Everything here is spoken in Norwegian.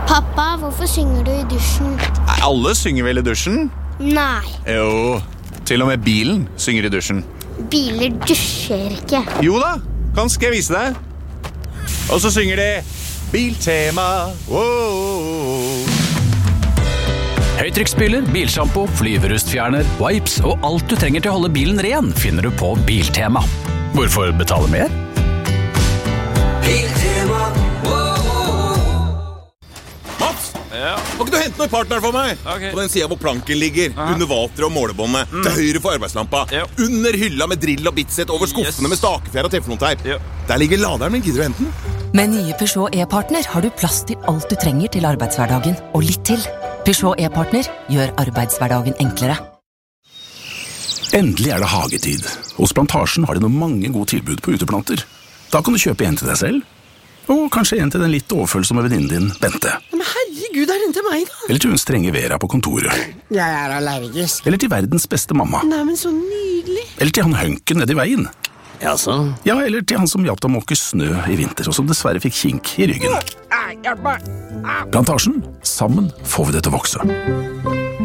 Pappa, hvorfor synger du i dusjen? Nei, alle synger vel i dusjen? Nei, Jo, til og med bilen synger i dusjen. biler dusjer ikke. Jo da, skal jeg vise deg. Og så synger de Biltema. Wow. Høytrykksspyler, bilshampoo, flyverustfjerner, wipes og alt du trenger til å holde bilen ren finner du på Biltema. Hvorfor betale mer? Biltema. Mats, må ikke du hente noen partner for meg? Ok. På den siden hvor planken ligger, under vateret og målebåndet, til høyre for arbeidslampa, Ja. under hylla med drill og bitset, over skuffene med stakefjær og teflonteip. Ja. Der ligger laderen min, gidder du hente den? Med nye Peugeot e-partner har du plass til alt du trenger til arbeidshverdagen, og litt til. Peugeot e-partner gjør arbeidshverdagen enklere. Endelig er det hagetid. Hos Plantasjen har de noen mange gode tilbud på uteplanter. Da kan du kjøpe en til deg selv, og kanskje en til den litt overfølsomme venninnen din, Bente. Men herregud, er den til meg da? Eller til hun strenge Vera på kontoret. Jeg er allergisk. Eller til verdens beste mamma. Nei, men så nydelig. Eller til han hønken nede i veien. Jaså? Ja, eller til han som hjalp deg å måke snø i vinter, og som dessverre fikk kink i ryggen. Hjelp meg! Plantasjen. Sammen får vi det til å vokse.